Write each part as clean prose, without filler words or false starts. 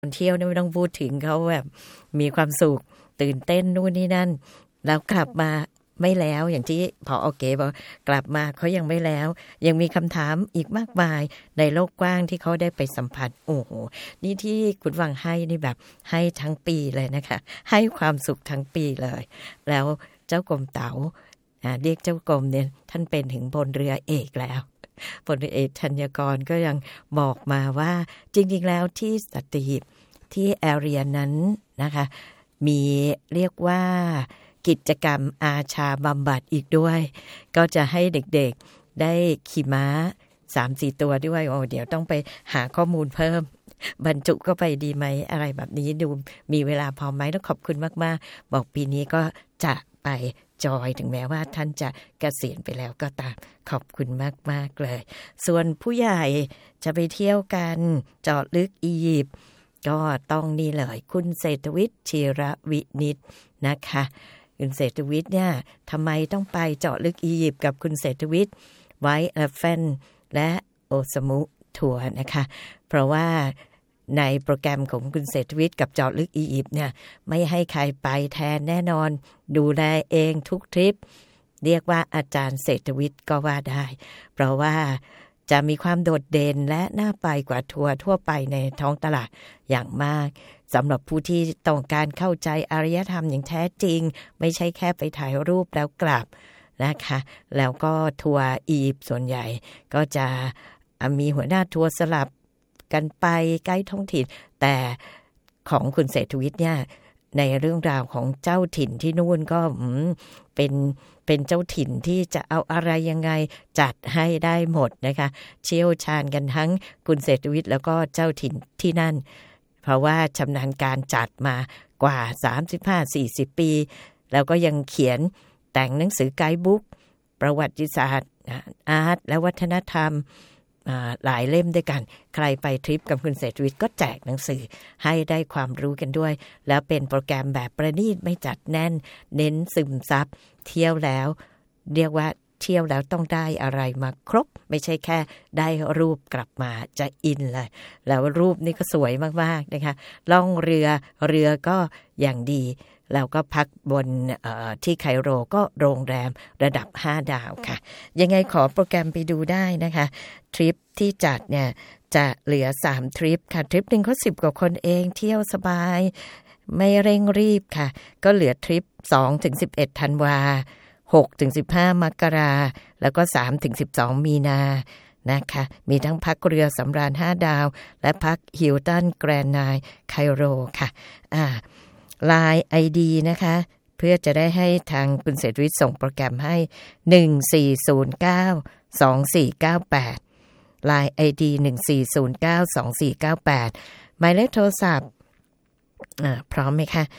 เที่ยวเนี่ยไม่ต้องพูดถึงเขาแบบมีความสุขตื่นเต้นนู่นนี่นั่นแล้วกลับมาไม่แล้วอย่างที่ผอ.เก๋บอกกลับมาเขายังไม่แล้วยังมีคำถามอีกมากมายในโลกกว้างที่เขาได้ไปสัมผัสโอ้โหนี่ที่คุณฟังให้นี่แบบให้ทั้งปีเลยนะคะให้ความสุขทั้งปีเลยแล้วเจ้ากรมเต๋าเรียกเจ้ากรมเนี่ยท่านเป็นถึงพลเรือเอกแล้วพลเรือเอกธัญกรก็ยังบอกมาว่าจริงๆแล้วที่สัตหีบที่แอเรียนั้นนะคะมีเรียกว่ากิจกรรมอาชาบำบัดอีกด้วยก็จะให้เด็กๆได้ขี่ม้า 3-4 ตัวด้วยโอ้เดี๋ยวต้องไปหาข้อมูลเพิ่มบรรจุก็ไปดีไหมอะไรแบบนี้ดูมีเวลาพอไหมแล้วขอบคุณมากๆบอกปีนี้ก็จะไปจอยถึงแม้ว่าท่านจะเกษียณไปแล้วก็ตามขอบคุณมากๆเลยส่วนผู้ใหญ่จะไปเที่ยวกันเจาะลึกอียิปต์ก็ต้องนี่เลยคุณเศรษฐวิทย์ชีรวินิจนะคะคุณเศรษฐวิทย์เนี่ยทำไมต้องไปเจาะลึกอียิปต์กับคุณเศรษฐวิทย์ไวท์เอลเฟนและโอซามุทัวร์นะคะเพราะว่าในโปรแกรมของคุณเศรษฐวิทย์กับเจาะลึกอียิปต์เนี่ยไม่ให้ใครไปแทนแน่นอนดูแลเองทุกทริปเรียกว่าอาจารย์เศรษฐวิทย์ก็ว่าได้เพราะว่าจะมีความโดดเด่นและน่าไปกว่าทัวร์ทั่วไปในท้องตลาดอย่างมากสำหรับผู้ที่ต้องการเข้าใจอารยธรรมอย่างแท้จริงไม่ใช่แค่ไปถ่ายรูปแล้วกลับนะคะแล้วก็ทัวร์อียิปต์ส่วนใหญ่ก็จะมีหัวหน้าทัวร์สลับกันไปใกล้ท้องถิ่นแต่ของคุณเศรษฐวิทย์เนี่ยในเรื่องราวของเจ้าถิ่นที่นู่นก็เป็นเจ้าถิ่นที่จะเอาอะไรยังไงจัดให้ได้หมดนะคะเชี่ยวชาญกันทั้งคุณเศรษฐวิทย์แล้วก็เจ้าถิ่นที่นั่นเพราะว่าชำนาญการจัดมากว่า 35-40 ปีแล้วก็ยังเขียนแต่งหนังสือไกด์บุ๊กประวัติศาสตร์อาร์ตและวัฒนธรรมหลายเล่มด้วยกันใครไปทริปกับคุณเศรษฐวิทย์ก็แจกหนังสือให้ได้ความรู้กันด้วยแล้วเป็นโปรแกรมแบบประณีตไม่จัดแน่นเน้นซึมซับเที่ยวแล้วเรียกว่าเที่ยวแล้วต้องได้อะไรมาครบไม่ใช่แค่ได้รูปกลับมาจะอินเลยแล้วรูปนี่ก็สวยมากๆนะคะล่องเรือก็อย่างดีแล้วก็พักบนที่ไคโรก็โรงแรมระดับ5 ดาวค่ะยังไงขอโปรแกรมไปดูได้นะคะทริปที่จัดเนี่ยจะเหลือ3ทริปค่ะทริปนึงเขา10 กว่าคนเองเที่ยวสบายไม่เร่งรีบค่ะก็เหลือทริป 2-11 ธันวา6-15 มกราแล้วก็ 3-12 มีนานะคะมีทั้งพักเรือสำราญ5 ดาวและพักฮิลตันแกรนด์ไนน์ไคโรค่ะLINE ID นะคะเพื่อจะได้ให้ทางคุณเศรษฐวิทย์ส่งโปรแกรมให้14092498 LINE ID 14092498หมายเลขโทรศัพท์พร้อมไหมคะ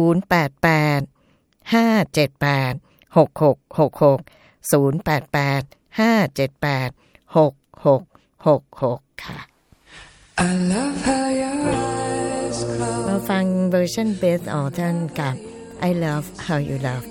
088-578-6666 088-578-6666 ค่ะI love how your eyes close มาฟังเวอร์ชัน Beth Orton กับ I love how you love